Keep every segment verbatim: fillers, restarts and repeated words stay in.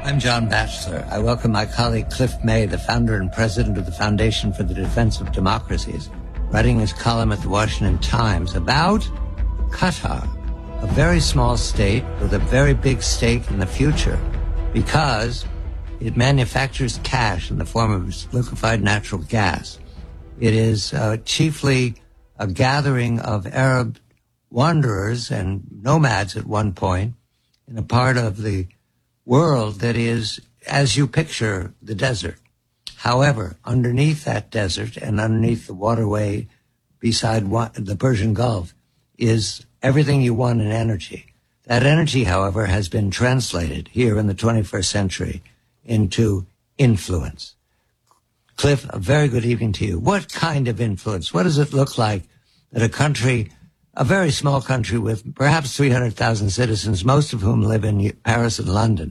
I'm John Batchelor. I welcome my colleague Cliff May, the founder and president of the Foundation for the Defense of Democracies, writing his column at the Washington Times about Qatar, a very small state with a very big stake in the future because it manufactures cash in the form of liquefied natural gas. It is uh, chiefly a gathering of Arab wanderers and nomads at one point in a part of the world that is, as you picture, the desert. However, underneath that desert and underneath the waterway beside one, the Persian Gulf is everything you want in energy. That energy, however, has been translated here in the twenty-first century into influence. Cliff, a very good evening to you. What kind of influence? What does it look like that a country, a very small country with perhaps three hundred thousand citizens, most of whom live in Paris and London,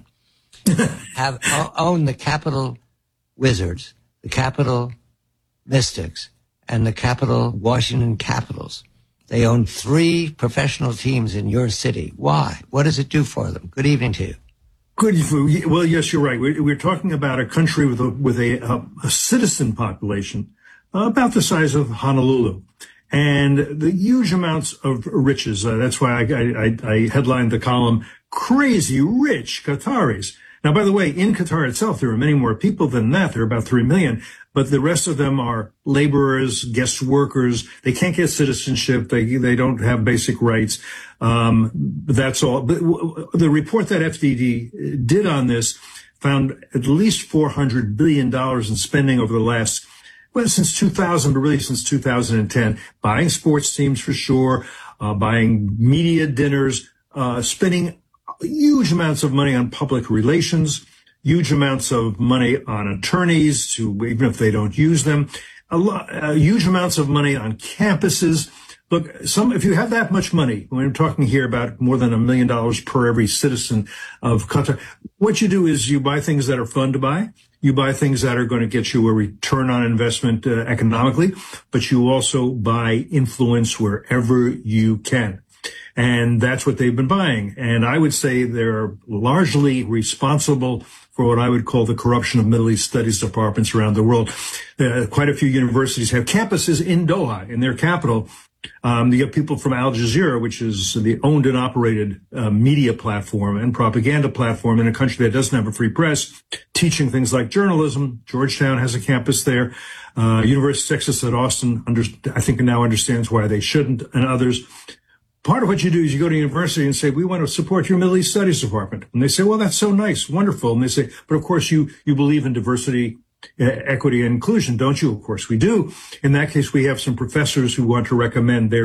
have own the capital wizards, the capital mystics, and the capital Washington Capitals? They own three professional teams in your city. Why? What does it do for them? Good evening to you. Good. Well, yes, you're right. We're, we're talking about a country with a with a, a, a citizen population uh, about the size of Honolulu, and the huge amounts of riches. Uh, that's why I, I, I headlined the column "Crazy Rich Qataris." Now, by the way, in Qatar itself, there are many more people than that. There are about three million, but the rest of them are laborers, guest workers. They can't get citizenship. They they don't have basic rights. Um, that's all. But the report that F D D did on this found at least four hundred billion dollars in spending over the last, well, since two thousand, but really since two thousand ten, buying sports teams for sure, uh, buying media dinners, uh, spending huge amounts of money on public relations, huge amounts of money on attorneys, to even if they don't use them, a lot, uh, huge amounts of money on campuses. Look, some, if you have that much money, we're talking here about more than a million dollars per every citizen of Qatar, what you do is you buy things that are fun to buy. You buy things that are going to get you a return on investment uh, economically, but you also buy influence wherever you can. And that's what they've been buying. And I would say they're largely responsible for what I would call the corruption of Middle East studies departments around the world. Uh, quite a few universities have campuses in Doha, in their capital. Um, you have people from Al Jazeera, which is the owned and operated uh, media platform and propaganda platform in a country that doesn't have a free press, teaching things like journalism. Georgetown has a campus there. Uh, University of Texas at Austin, under, I think now understands why they shouldn't, and others. Part of what you do is you go to university and say, we want to support your Middle East Studies department. And they say, well, that's so nice, wonderful. And they say, but of course you, you believe in diversity, uh, equity, and inclusion, don't you? Of course we do. In that case, we have some professors who want to recommend their